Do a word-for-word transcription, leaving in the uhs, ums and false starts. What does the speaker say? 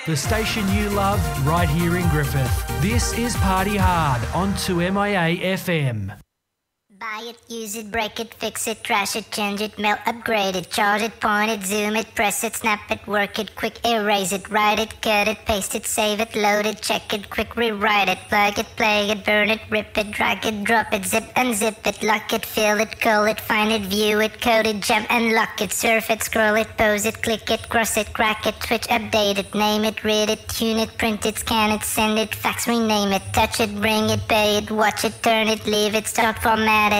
The station you love, right here in Griffith. This is Party Hard on two M I A F M. Buy it, use it, break it, fix it, trash it, change it, melt, upgrade it, charge it, point it, zoom it, press it, snap it, work it, quick erase it, write it, cut it, paste it, save it, load it, check it, quick rewrite it, plug it, play it, burn it, rip it, drag it, drop it, zip, unzip it, lock it, fill it, call it, find it, view it, code it, jump and lock it, surf it, scroll it, pose it, click it, cross it, crack it, switch, update it, name it, read it, tune it, print it, scan it, send it, fax, rename it, touch it, bring it, pay it, watch it, turn it, leave it, start, format